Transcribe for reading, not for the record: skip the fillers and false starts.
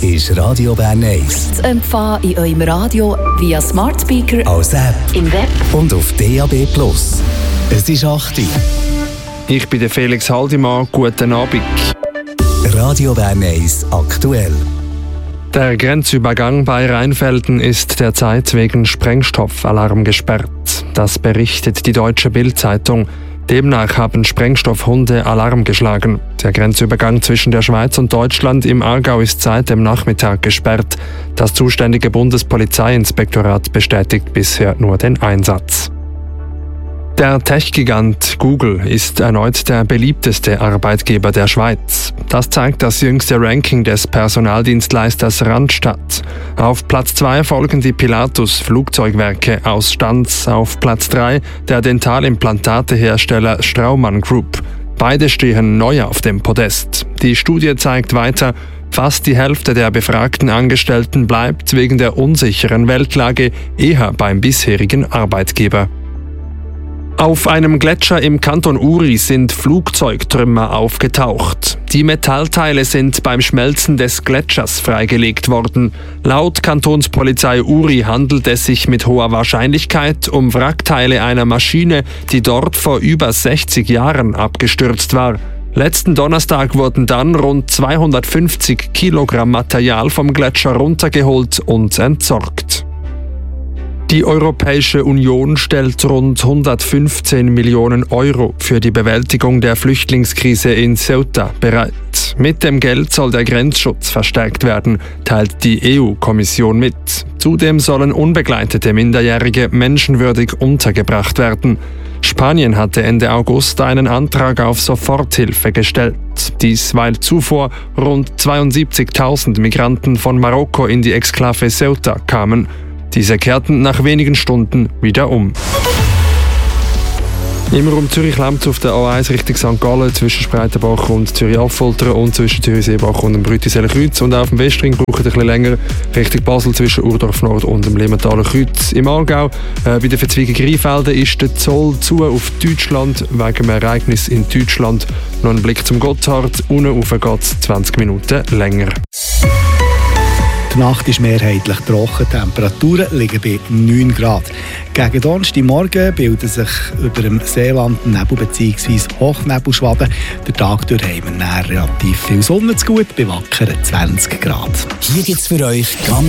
ist Radio Bern 1. Zu empfangen in eurem Radio via Smart Speaker, als App im Web und auf DAB+. Es ist 8 Uhr. Ich bin der Felix Haldimann. Guten Abend. Radio Bern 1 aktuell. Der Grenzübergang bei Rheinfelden ist derzeit wegen Sprengstoffalarm gesperrt. Das berichtet die Deutsche Bild-Zeitung. Demnach haben Sprengstoffhunde Alarm geschlagen. Der Grenzübergang zwischen der Schweiz und Deutschland im Aargau ist seit dem Nachmittag gesperrt. Das zuständige Bundespolizeiinspektorat bestätigt bisher nur den Einsatz. Der Tech-Gigant Google ist erneut der beliebteste Arbeitgeber der Schweiz. Das zeigt das jüngste Ranking des Personaldienstleisters Randstad. Auf Platz 2 folgen die Pilatus Flugzeugwerke aus Stans, auf Platz 3 der Dentalimplantatehersteller Straumann Group. Beide stehen neu auf dem Podest. Die Studie zeigt weiter, fast die Hälfte der befragten Angestellten bleibt wegen der unsicheren Weltlage eher beim bisherigen Arbeitgeber. Auf einem Gletscher im Kanton Uri sind Flugzeugtrümmer aufgetaucht. Die Metallteile sind beim Schmelzen des Gletschers freigelegt worden. Laut Kantonspolizei Uri handelt es sich mit hoher Wahrscheinlichkeit um Wrackteile einer Maschine, die dort vor über 60 Jahren abgestürzt war. Letzten Donnerstag wurden dann rund 250 Kilogramm Material vom Gletscher runtergeholt und entsorgt. Die Europäische Union stellt rund 115 Millionen Euro für die Bewältigung der Flüchtlingskrise in Ceuta bereit. Mit dem Geld soll der Grenzschutz verstärkt werden, teilt die EU-Kommission mit. Zudem sollen unbegleitete Minderjährige menschenwürdig untergebracht werden. Spanien hatte Ende August einen Antrag auf Soforthilfe gestellt. Dies, weil zuvor rund 72.000 Migranten von Marokko in die Exklave Ceuta kamen. Diese kehrten nach wenigen Stunden wieder um. Im Raum Zürich-Lemz auf der A1 Richtung St. Gallen zwischen Spreitenbach und Zürich-Affoltern und zwischen Zürich-Seebach und dem Brütiseler-Kreuz. Und auf dem Westring braucht es ein bisschen länger Richtung Basel zwischen Urdorf-Nord und dem Limmertaler Kreuz. Im Aargau bei der Verzweigung Rheinfelden ist der Zoll zu auf Deutschland wegen einem Ereignis in Deutschland. Noch ein Blick zum Gotthard. Unten rauf geht es 20 Minuten länger. Die Nacht ist mehrheitlich trocken, die Temperaturen liegen bei 9 Grad. Gegen Donnerstagmorgen bilden sich über dem Seeland Nebel bzw. Hochnebelschwaden. Den Tag durch haben wir relativ viel Sonne zu gut, bei wackeren 20 Grad. Hier gibt's für euch ganz